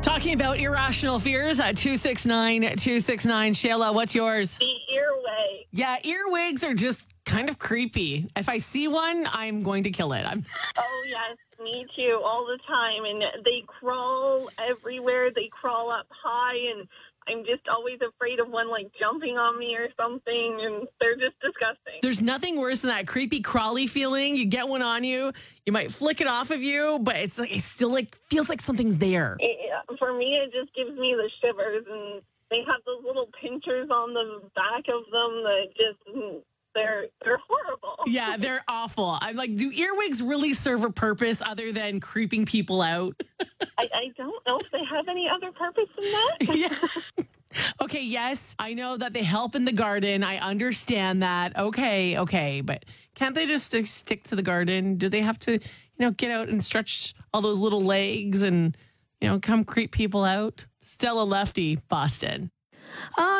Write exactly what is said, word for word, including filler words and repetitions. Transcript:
Talking about irrational fears at two six nine, two six nine. Shayla, what's yours? The earwig. Yeah, earwigs are just kind of creepy. If I see one, I'm going to kill it. I'm Oh, yes, me too, all the time. And they crawl everywhere. They crawl up high, and I'm just always afraid of one, like, jumping on me or something, and they're just disgusting. There's nothing worse than that creepy crawly feeling. You get one on you, you might flick it off of you, but it's like it still like feels like something's there. It, for me, it just gives me the shivers, and they have those little pinchers on the back of them that just... They're they're horrible. Yeah, they're awful. I'm like, do earwigs really serve a purpose other than creeping people out? I, I don't know if they have any other purpose than that. Yeah. Okay, yes, I know that they help in the garden. I understand that. Okay, okay, but can't they just uh, stick to the garden? Do they have to, you know, get out and stretch all those little legs and, you know, come creep people out? Stella Lefty, Boston.